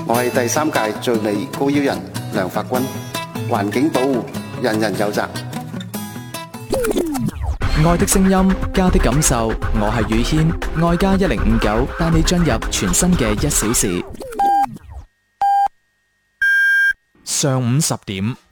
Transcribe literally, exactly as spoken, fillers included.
我係第三屆最美高腰人梁發軍，環境保護人人有責。 愛的聲音，家的感受，我係宇軒，愛家一零五九帶你進入全新嘅一小時。上午十點。